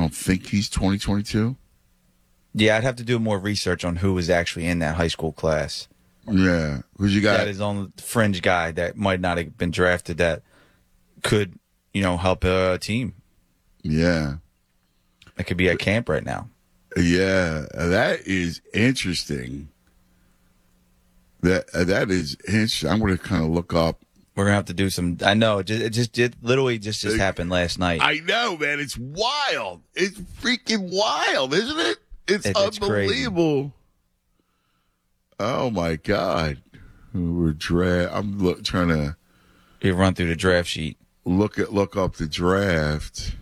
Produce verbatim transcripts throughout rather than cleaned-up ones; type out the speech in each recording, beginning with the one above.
don't think he's twenty twenty-two. Yeah, I'd have to do more research on who was actually in that high school class. Yeah, because you got that is on the fringe guy that might not have been drafted that could, you know, help a team. Yeah, that could be at camp right now. Yeah, that is interesting. That uh, that is interesting. I'm going to kind of look up. We're gonna have to do some. I know it just it just it literally just just happened last night. I know, man. It's wild. It's freaking wild, isn't it? It's it, unbelievable. Oh my god, we're draft. I'm look, trying to. You run through the draft sheet. Look at look up the draft.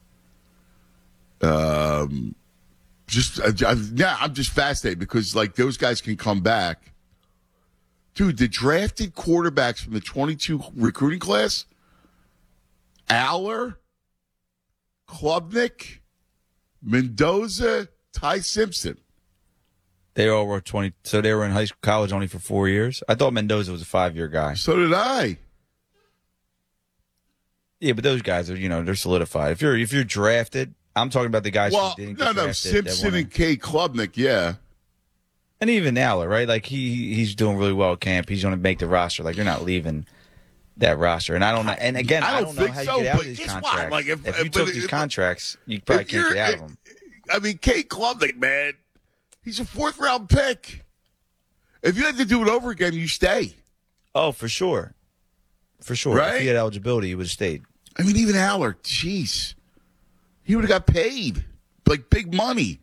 Um, just I, I, yeah, I'm just fascinated because like those guys can come back. Dude, the drafted quarterbacks from the twenty-two recruiting class, Aller, Klubnik, Mendoza, Ty Simpson. They all were twenty, so they were in high school, college only for four years. I thought Mendoza was a five-year guy. So did I. Yeah, but those guys are, you know, they're solidified. If you're if you're drafted, I'm talking about the guys well, who didn't no, get no, drafted. Simpson and K. Klubnik, yeah. And even Aller, right? Like, he he's doing really well at camp. He's going to make the roster. Like, you're not leaving that roster. And I don't know. And again, I don't, I don't know how so, you get out of these contracts. Like if, if you if, took if, these if, contracts, you probably can't get out of them. I mean, K. Klubnik, man, he's a fourth-round pick. If you had to do it over again, you stay. Oh, for sure. For sure. Right? If he had eligibility, he would have stayed. I mean, even Aller, jeez. He would have got paid. Like, big money.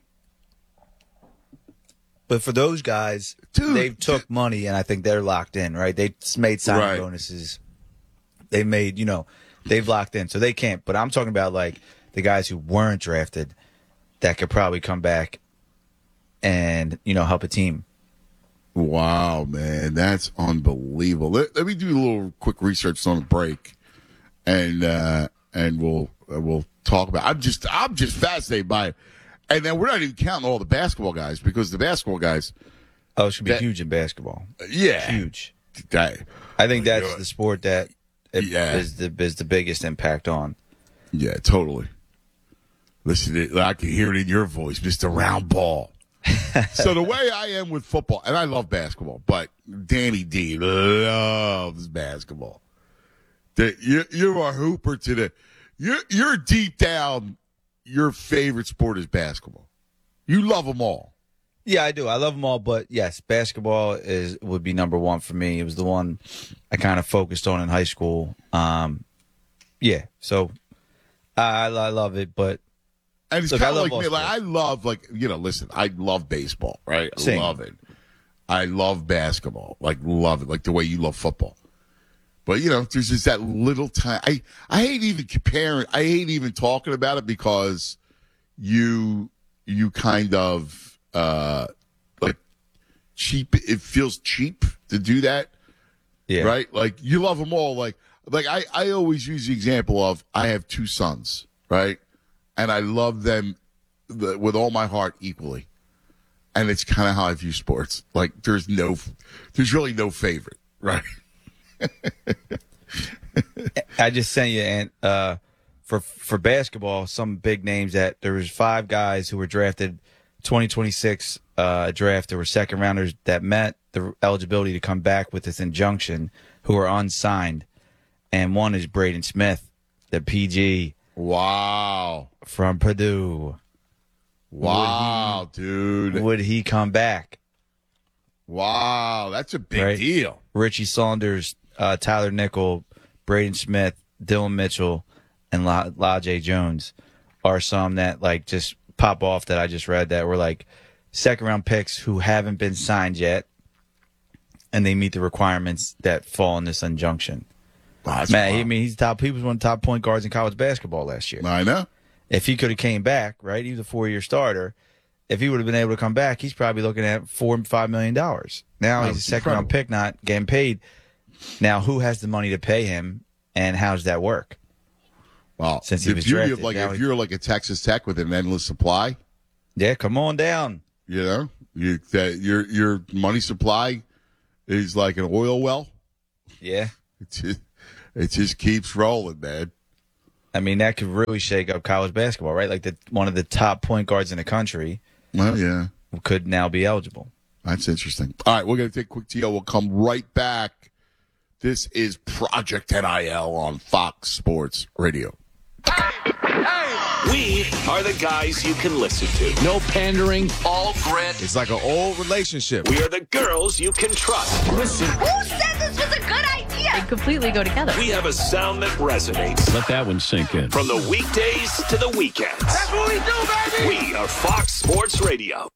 But for those guys, Dude, they took dude. money, and I think they're locked in, right? They made signing right. bonuses. They made, you know, they've locked in, so they can't. But I'm talking about, like, the guys who weren't drafted that could probably come back and, you know, help a team. Wow, man. That's unbelievable. Let, let me do a little quick research on the break, and uh, and we'll uh, we'll talk about it. I'm just, I'm just fascinated by it. And then we're not even counting all the basketball guys because the basketball guys. Oh, it should be that, huge in basketball. Yeah, huge. That, I think that's the sport that it yeah. is the is the biggest impact on. Yeah, totally. Listen, I can hear it in your voice, Mister Round Ball. So the way I am with football, and I love basketball, but Danny D loves basketball. The, you, you're a hooper to the. You're you're deep down. Your favorite sport is basketball. You love them all. Yeah, I do. I love them all, but yes, basketball is would be number one for me. It was the one I kind of focused on in high school. Um, yeah, so I, I love it, but and it's look, kind of like me. Like I love, like you know, listen, I love baseball, right? I Same. love it. I love basketball, like love it, like the way you love football. But, you know, there's just that little time. I, I hate even comparing. I hate even talking about it because you you kind of, uh, like, cheap. It feels cheap to do that. Yeah. Right? Like, you love them all. Like, like I, I always use the example of I have two sons, right? And I love them with all my heart equally. And it's kind of how I view sports. Like, there's no, there's really no favorite, right? I just sent you and uh, for for basketball some big names that there was five guys who were drafted twenty twenty-six uh, draft. There were second rounders that met the eligibility to come back with this injunction who are unsigned, and one is Braden Smith, the P G. Wow, from Purdue. Wow, would he, dude, would he come back? Wow, that's a big right? deal. Richie Saunders, uh, Tyler Nickel, Braden Smith, Dylan Mitchell, and La- Lajay Jones are some that like just pop off that I just read that were like second round picks who haven't been signed yet, and they meet the requirements that fall in this injunction. Wow, Man, I mean, he's top. He was one of the top point guards in college basketball last year. I know. If he could have came back, right, he was a four year starter. If he would have been able to come back, he's probably looking at four five million dollars. Now oh, he's a second incredible. round pick, not getting paid. Now, who has the money to pay him, and how does that work? Well, since he the was beauty drafted, of like now if he, you're like a Texas Tech with an endless supply, yeah, come on down. You know, you that your your money supply is like an oil well. Yeah, it just, it just keeps rolling, man. I mean, that could really shake up college basketball, right? Like the one of the top point guards in the country. Well, yeah. Could now be eligible. That's interesting. All right, we're going to take a quick T O. We'll come right back. This is Project N I L on Fox Sports Radio. We are the guys you can listen to. No pandering, all grit. It's like an old relationship. We are the girls you can trust. Listen. Who said this was a good idea? They completely go together. We have a sound that resonates. Let that one sink in. From the weekdays to the weekends. That's what we do, baby! We are Fox Sports Radio.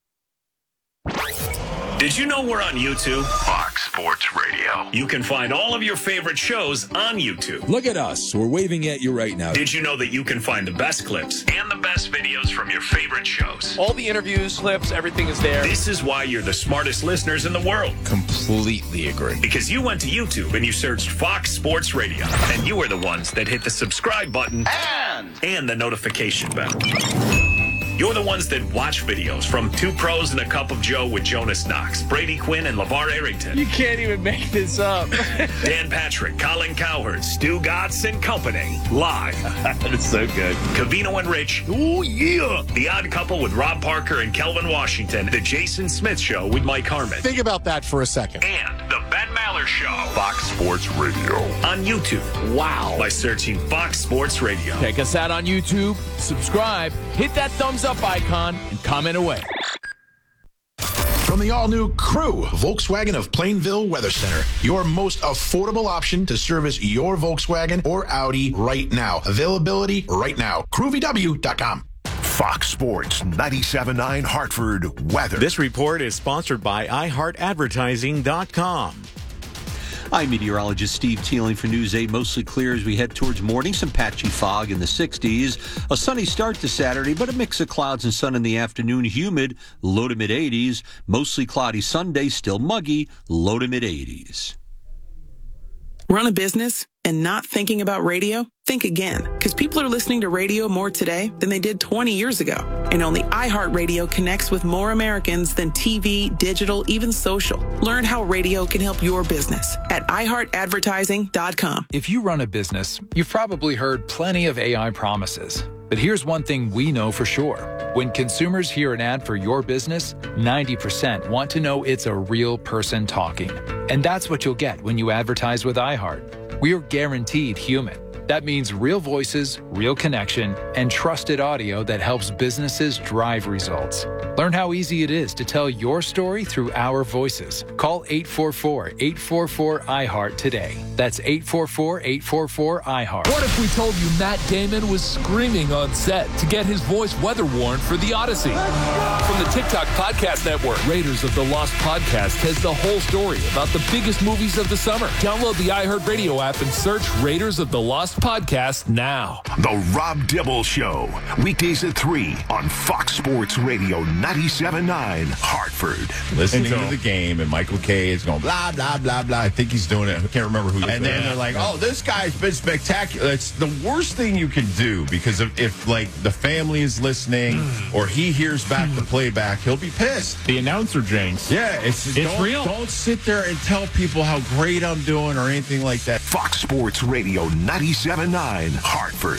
Did you know we're on YouTube? Fox Sports Radio. You can find all of your favorite shows on YouTube. Look at us. We're waving at you right now. Did you know that you can find the best clips and the best videos from your favorite shows? All the interviews, clips, everything is there. This is why you're the smartest listeners in the world. Completely agree. Because you went to YouTube and you searched Fox Sports Radio. And you are the ones that hit the subscribe button and, and the notification bell. You're the ones that watch videos from Two Pros and a Cup of Joe with Jonas Knox, Brady Quinn, and LeVar Arrington. You can't even make this up. Dan Patrick, Colin Cowherd, Stu Gatz and Company. Live. That's so good. Covino and Rich. Oh, yeah. The Odd Couple with Rob Parker and Kelvin Washington. The Jason Smith Show with Mike Harmon. Think about that for a second. And the Ben Maller Show. Fox Sports Radio. On YouTube. Wow. By searching Fox Sports Radio. Check us out on YouTube. Subscribe. Hit that thumbs up icon and comment away. From the all-new Crew, Volkswagen of Plainville Weather Center, your most affordable option to service your Volkswagen or Audi right now. Availability right now. crew v w dot com. Fox Sports ninety-seven point nine Hartford weather. This report is sponsored by i heart advertising dot com. I'm meteorologist Steve Teeling for News eight. Mostly clear as we head towards morning. Some patchy fog in the sixties. A sunny start to Saturday, but a mix of clouds and sun in the afternoon. Humid, low to mid eighties. Mostly cloudy Sunday, still muggy, low to mid eighties. Run a business and not thinking about radio? Think again, because people are listening to radio more today than they did twenty years ago. And only iHeartRadio connects with more Americans than T V, digital, even social. Learn how radio can help your business at i heart advertising dot com. If you run a business, you've probably heard plenty of A I promises. But here's one thing we know for sure. When consumers hear an ad for your business, ninety percent want to know it's a real person talking. And that's what you'll get when you advertise with iHeart. We are guaranteed human. That means real voices, real connection, and trusted audio that helps businesses drive results. Learn how easy it is to tell your story through our voices. Call eight four four, eight four four, I heart today. That's eight four four, eight four four, I heart. What if we told you Matt Damon was screaming on set to get his voice weather worn for the Odyssey? From the TikTok Podcast Network, Raiders of the Lost Podcast has the whole story about the biggest movies of the summer. Download the iHeartRadio app and search Raiders of the Lost Podcast now. The Rob Dibble Show, weekdays at three on Fox Sports Radio ninety-seven point nine Hartford. Listening to the game, and Michael Kay is going blah, blah, blah, blah. I think he's doing it. I can't remember who. And then they're like, oh, this guy's been spectacular. It's the worst thing you can do, because if, if like, the family is listening or he hears back the playback, he'll be pissed. The announcer jinx. Yeah, it's, it's don't, real. Don't sit there and tell people how great I'm doing or anything like that. Fox Sports Radio ninety-seven point nine Hartford.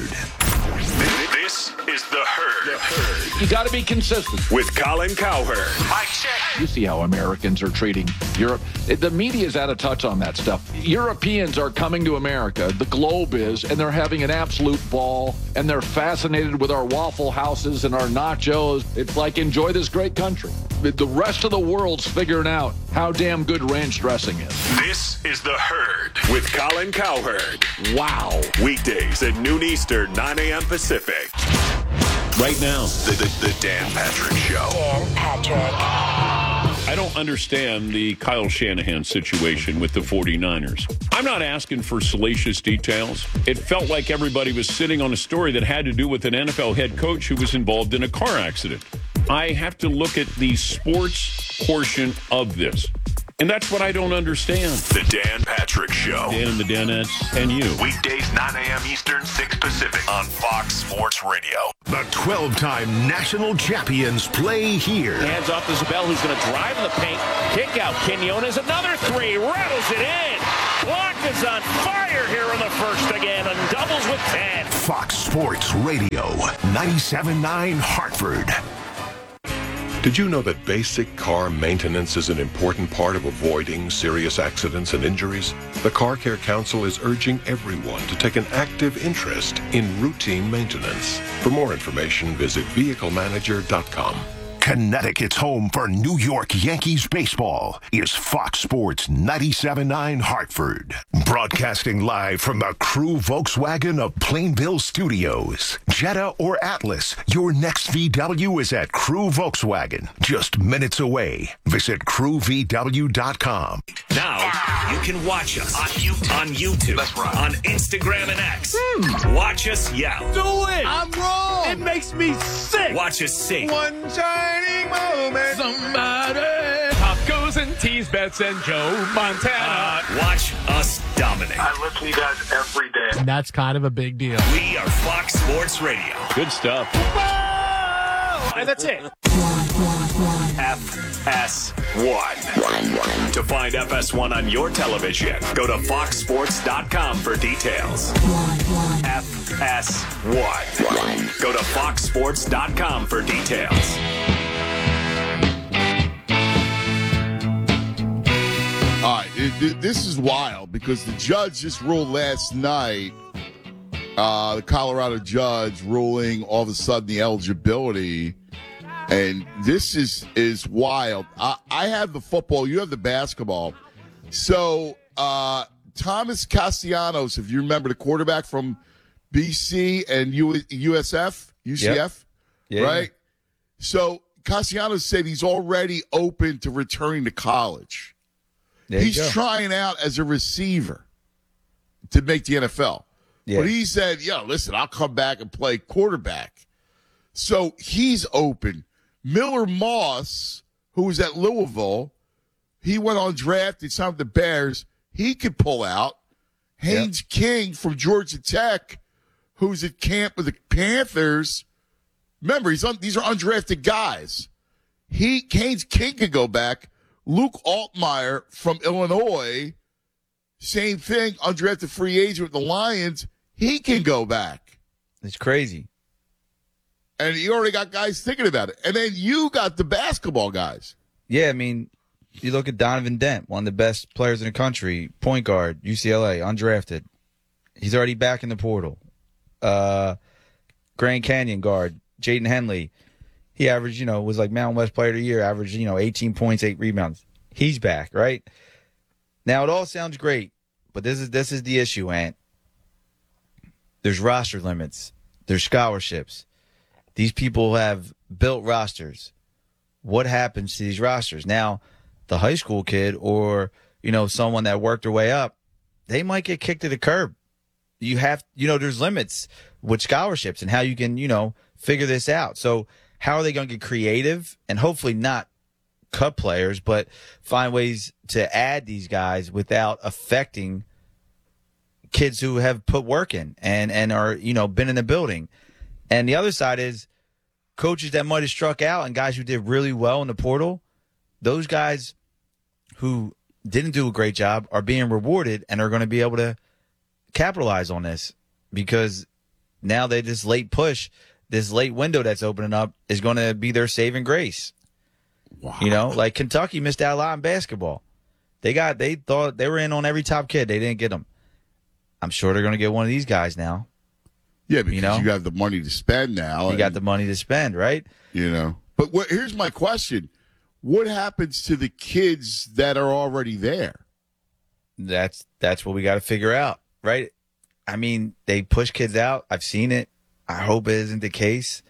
This is The Herd. The Herd. You got to be consistent. With Colin Cowherd. Mike check. You see how Americans are treating Europe. The media's out of touch on that stuff. Europeans are coming to America. The globe is, and they're having an absolute ball, and they're fascinated with our Waffle Houses and our nachos. It's like, enjoy this great country. The rest of the world's figuring out how damn good ranch dressing is. This is The Herd with Colin Cowherd. Wow. Weekdays at noon Eastern, nine a.m. Pacific. Right now, the, the, the Dan Patrick Show. Dan Patrick. I don't understand the Kyle Shanahan situation with the forty-niners. I'm not asking for salacious details. It felt like everybody was sitting on a story that had to do with an N F L head coach who was involved in a car accident. I have to look at the sports portion of this. And that's what I don't understand. The Dan Patrick Show. Dan and the Danettes and you. Weekdays, nine a.m. Eastern, six Pacific on Fox Sports Radio. The twelve-time national champions play here. Hands off to Zabel, who's going to drive in the paint. Kick out. Quinones, another three. Rattles it in. clock is on fire here in the first again, and doubles with ten. Fox Sports Radio, ninety-seven point nine Hartford. Did you know that basic car maintenance is an important part of avoiding serious accidents and injuries? The Car Care Council is urging everyone to take an active interest in routine maintenance. For more information, visit vehicle manager dot com. Connecticut's home for New York Yankees baseball is Fox Sports ninety-seven point nine Hartford. Broadcasting live from the Crew Volkswagen of Plainville Studios. Jetta or Atlas, your next V W is at Crew Volkswagen, just minutes away. Visit crew v w dot com. Now you can watch us on YouTube, on, YouTube, That's right. on Instagram and X. Hmm. Watch us yell. Do it! I'm wrong! It makes me sick! Watch us sing. One shining moment. Somebody. Tacos and teas, bets and Joe Montana. Uh, watch us dominate. I listen to you guys every day. And that's kind of a big deal. We are Fox Sports Radio. Good stuff. Whoa! And that's it. F S one. To find F S one on your television, go to fox sports dot com for details. F S one. Go to fox sports dot com for details. All right, it, it, this is wild because the judge just ruled last night, uh, the Colorado judge ruling all of a sudden the eligibility, and this is is wild. I, I have the football, you have the basketball. So uh, Thomas Castellanos, if you remember the quarterback from B C and U, USF, U C F, yep. yeah, right? Yeah. So Castellanos said he's already open to returning to college. He's trying out as a receiver to make the N F L. Yeah. But he said, yo, listen, I'll come back and play quarterback. So he's open. Miller Moss, who was at Louisville, he went on draft. He signed with the Bears. He could pull out. Haynes yep. King from Georgia Tech, who's at camp with the Panthers. Remember, he's un- these are undrafted guys. He Haynes King could go back. Luke Altmaier from Illinois, same thing, undrafted free agent with the Lions. He can go back. It's crazy. And you already got guys thinking about it. And then you got the basketball guys. Yeah, I mean, you look at Donovan Dent, one of the best players in the country, point guard, U C L A, undrafted. He's already back in the portal. Uh, Grand Canyon guard, Jaden Henley. He averaged, you know, was like Mountain West Player of the Year, averaged, you know, eighteen points, eight rebounds. He's back, right? Now, it all sounds great, but this is this is the issue, Ant. There's roster limits. There's scholarships. These people have built rosters. What happens to these rosters? Now, the high school kid or, you know, someone that worked their way up, they might get kicked to the curb. You have, you know, there's limits with scholarships and how you can, you know, figure this out. So, how are they going to get creative and hopefully not cut players, but find ways to add these guys without affecting kids who have put work in and, and are, you know, been in the building? And the other side is coaches that might have struck out and guys who did really well in the portal. Those guys who didn't do a great job are being rewarded and are going to be able to capitalize on this because now they just late push. This late window that's opening up is going to be their saving grace. Wow. You know, like Kentucky missed out a lot in basketball. They got, they thought they were in on every top kid. They didn't get them. I'm sure they're going to get one of these guys now. Yeah, because you, know? you have the money to spend now. You and, got the money to spend, right? You know, but what, here's my question. What happens to the kids that are already there? That's, that's what we got to figure out, right? I mean, they push kids out. I've seen it. I hope it isn't the case.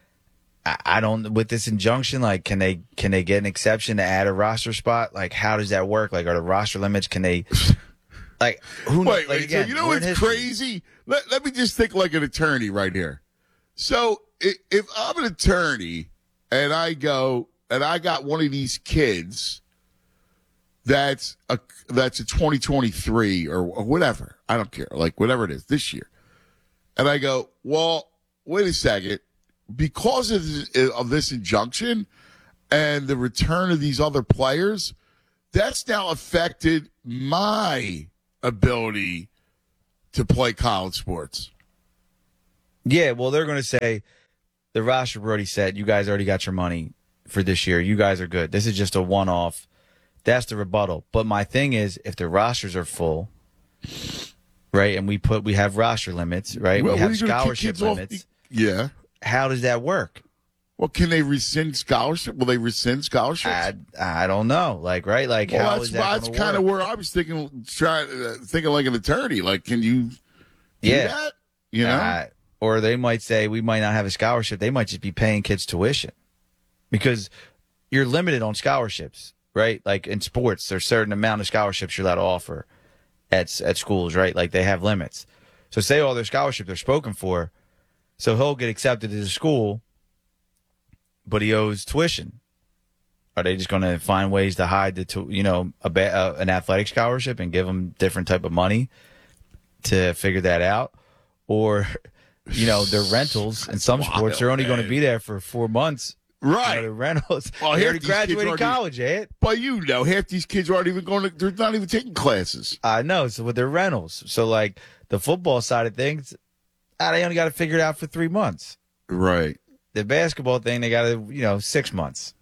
I, I don't, with this injunction, like, can they, can they get an exception to add a roster spot? Like, how does that work? Like, are the roster limits, can they, like, who knows? Wait, like, wait, again, so you know what's crazy? Let, let me just think like an attorney right here. So if, if I'm an attorney and I go, and I got one of these kids that's a, that's a twenty twenty-three or, or whatever, I don't care, like whatever it is this year. And I go, well, wait a second. Because of this, of this injunction and the return of these other players, that's now affected my ability to play college sports. Yeah, well, they're going to say the roster already set. You guys already got your money for this year. You guys are good. This is just a one-off. That's the rebuttal. But my thing is, if the rosters are full, right, and we put we have roster limits, right, Well, we what are have you gonna kick scholarship kids off? limits. Yeah. How does that work? Well, can they rescind scholarship? Will they rescind scholarships? I, I don't know. Like, right? Like, well, how that's, is that that's kind of where I was thinking, trying, uh, thinking like an attorney. Like, can you do yeah. that? You know? Uh, or they might say, we might not have a scholarship. They might just be paying kids tuition because you're limited on scholarships, right? Like in sports, there's a certain amount of scholarships you're allowed to offer at, at schools, right? Like they have limits. So say all their scholarships are spoken for. So he'll get accepted to the school, but he owes tuition. Are they just going to find ways to hide the, tu- you know, a ba- uh, an athletic scholarship and give him different type of money to figure that out? Or, you know, their rentals in some Wild, sports are only man. going to be there for four months. Right. You know, the rentals. Well, they half already these kids graduated already- college, eh? But you know, half these kids aren't even going to, they're not even taking classes. I know. So with their rentals. So, like, the football side of things, ah, they only got to figure it out for three months. Right. The basketball thing, they got to, you know, six months.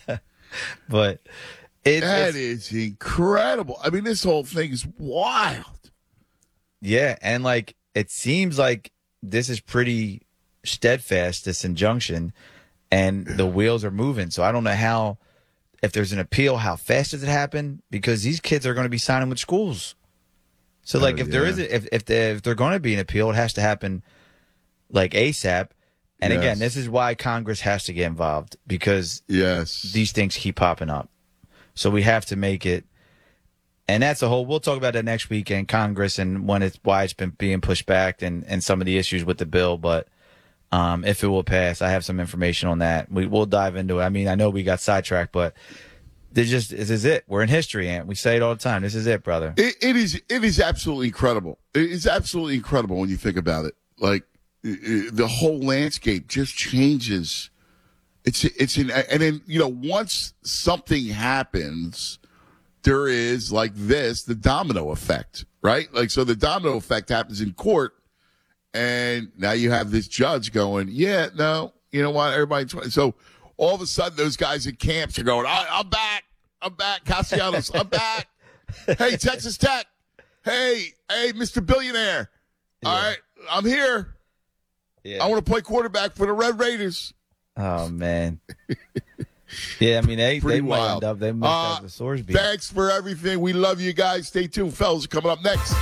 But it, that it's, is incredible. I mean, this whole thing is wild. yeah, and like it seems like this is pretty steadfast, this injunction, and the wheels are moving. So I don't know how, if there's an appeal, how fast does it happen? Because these kids are going to be signing with schools. So like, Oh, if there yeah. is, a, if if, they, if they're going to be an appeal, it has to happen like ASAP. And Yes. again, this is why Congress has to get involved because yes, these things keep popping up. So we have to make it, and that's a whole. We'll talk about that next week in Congress and when it's why it's been being pushed back and, and some of the issues with the bill. But um, if it will pass, I have some information on that. We we'll dive into it. I mean, I know we got sidetracked, but this just this is it. We're in history, and we say it all the time. This is it, brother. It, it is. It is absolutely incredible. It is absolutely incredible when you think about it. Like i- i- the whole landscape just changes. It's it's an and then you know once something happens, there is like this the domino effect, right? Like so the domino effect happens in court, and now you have this judge going, yeah, no, you know what, everybody. So all of a sudden, those guys in camps are going, I, I'm back, I'm back, Castellanos, I'm back. Hey, Texas Tech. Hey, hey, Mister Billionaire. All right, I'm here. Yeah. I want to play quarterback for the Red Raiders. Oh man. Yeah, I mean they Pretty they might wild. end up they must Uh, have the sores beat. Thanks for everything. We love you guys. Stay tuned, fellas. Coming up next.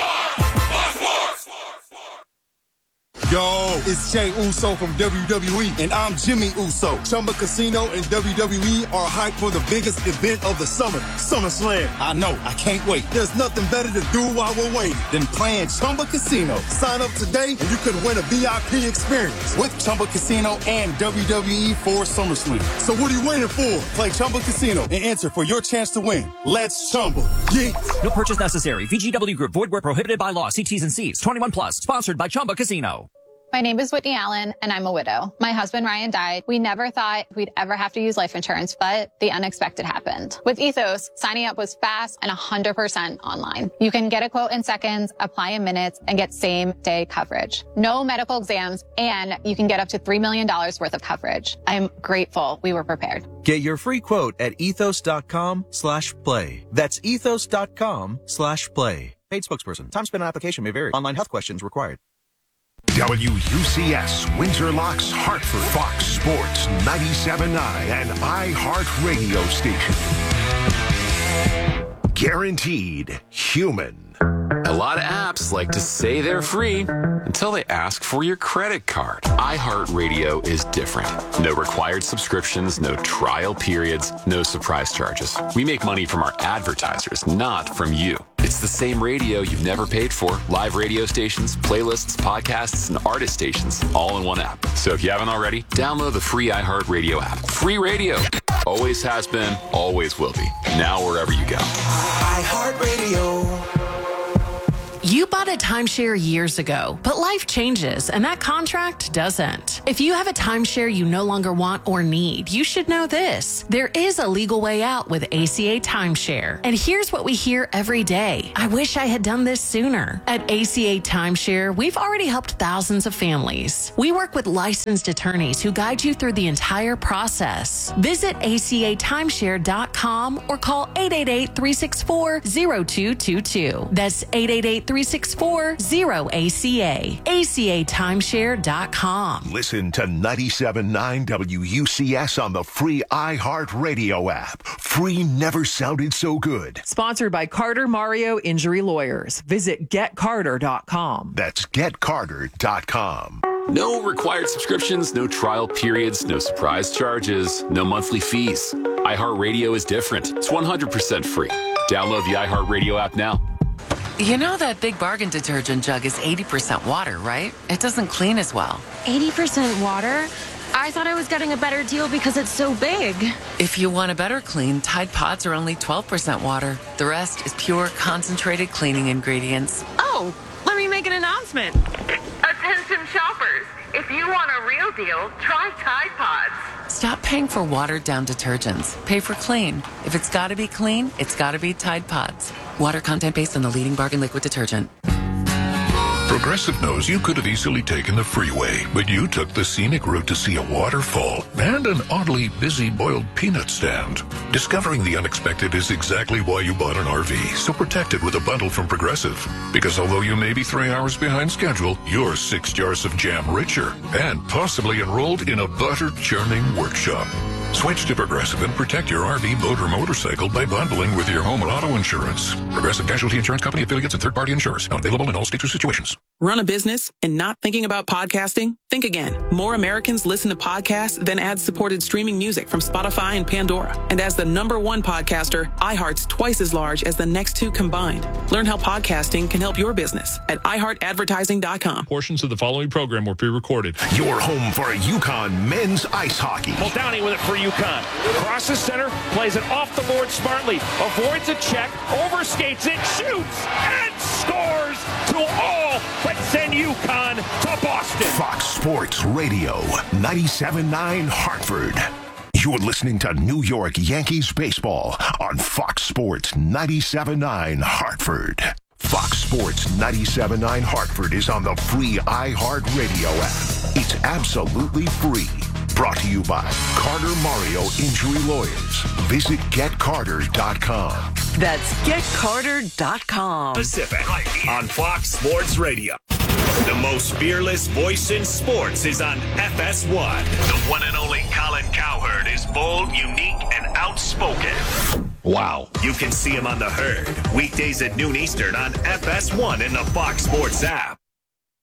Yo, it's Jay Uso from W W E, and I'm Jimmy Uso. Chumba Casino and W W E are hyped for the biggest event of the summer, SummerSlam. I know, I can't wait. There's nothing better to do while we're waiting than playing Chumba Casino. Sign up today, and you could win a V I P experience with Chumba Casino and W W E for SummerSlam. So what are you waiting for? Play Chumba Casino and enter for your chance to win. Let's Chumba. Yeah. No purchase necessary. V G W Group. Void where prohibited by law. See T's and C's. twenty-one plus. Sponsored by Chumba Casino. My name is Whitney Allen, and I'm a widow. My husband, Ryan, died. We never thought we'd ever have to use life insurance, but the unexpected happened. With Ethos, signing up was fast and one hundred percent online. You can get a quote in seconds, apply in minutes, and get same-day coverage. No medical exams, and you can get up to three million dollars worth of coverage. I'm grateful we were prepared. Get your free quote at ethos.com slash play. That's ethos.com slash play. Paid spokesperson. Time spent on application may vary. Online health questions required. W U C S, Windsor Locks, Hartford, Fox Sports, ninety-seven point nine, and iHeart Radio Station. Guaranteed human. A lot of apps like to say they're free until they ask for your credit card. iHeartRadio is different. No required subscriptions, no trial periods, no surprise charges. We make money from our advertisers, not from you. It's the same radio you've never paid for. Live radio stations, playlists, podcasts, and artist stations, all in one app. So if you haven't already, download the free iHeartRadio app. Free radio. Always has been, always will be. Now wherever you go. iHeartRadio. You bought a timeshare years ago, but life changes and that contract doesn't. If you have a timeshare you no longer want or need, you should know this. There is a legal way out with A C A Timeshare. And here's what we hear every day. I wish I had done this sooner. At A C A Timeshare, we've already helped thousands of families. We work with licensed attorneys who guide you through the entire process. Visit A C A timeshare dot com or call eight eight eight, three six four, zero two two two. That's eight eight eight, three six four, zero A C A. A C A timeshare dot com. Listen to ninety-seven point nine W U C S on the free iHeartRadio app. Free never sounded so good. Sponsored by Carter Mario Injury Lawyers. Visit get carter dot com. That's get carter dot com. No required subscriptions, no trial periods, no surprise charges, no monthly fees. iHeartRadio is different. It's one hundred percent free. Download the iHeartRadio app now. You know that Big Bargain detergent jug is eighty percent water, right? It doesn't clean as well. eighty percent water? I thought I was getting a better deal because it's so big. If you want a better clean, Tide Pods are only twelve percent water. The rest is pure, concentrated cleaning ingredients. Oh, let me make an announcement. Attention shoppers. If you want a real deal, try Tide Pods. Stop paying for watered-down detergents. Pay for clean. If it's got to be clean, it's got to be Tide Pods. Water content based on the leading bargain liquid detergent. Progressive knows you could have easily taken the freeway, but you took the scenic route to see a waterfall and an oddly busy boiled peanut stand. Discovering the unexpected is exactly why you bought an R V, so protect it with a bundle from Progressive. Because although you may be three hours behind schedule, you're six jars of jam richer and possibly enrolled in a butter-churning workshop. Switch to Progressive and protect your R V, boat, or motorcycle by bundling with your home and auto insurance. Progressive Casualty Insurance Company affiliates and third-party insurers. Not available in all states or situations. Run a business and not thinking about podcasting? Think again. More Americans listen to podcasts than ad-supported streaming music from Spotify and Pandora. And as the number one podcaster, iHeart's twice as large as the next two combined. Learn how podcasting can help your business at i heart advertising dot com. Portions of the following program were pre-recorded. Your home for UConn men's ice hockey. Muldowney with it for UConn. Crosses center, plays it off the board smartly, avoids a check, overskates it, shoots, and scores to all but send UConn to Boston. Fox Sports Radio, ninety-seven point nine Hartford. You're listening to New York Yankees baseball on Fox Sports ninety-seven point nine Hartford. Fox Sports ninety-seven point nine Hartford is on the free iHeartRadio app. It's absolutely free. Brought to you by Carter Mario Injury Lawyers. Visit get carter dot com. That's get carter dot com. Pacific on Fox Sports Radio. The most fearless voice in sports is on F S one. The one and only Colin Cowherd is bold, unique, and outspoken. Wow. You can see him on The Herd, weekdays at noon Eastern on F S one in the Fox Sports app.